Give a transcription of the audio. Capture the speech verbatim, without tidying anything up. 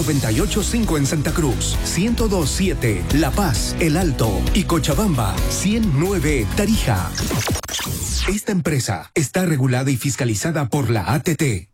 noventa y ocho punto cinco en Santa Cruz, ciento dos punto siete La Paz, El Alto y Cochabamba, ciento nueve Tarija. Esta empresa está regulada y fiscalizada por la A T T.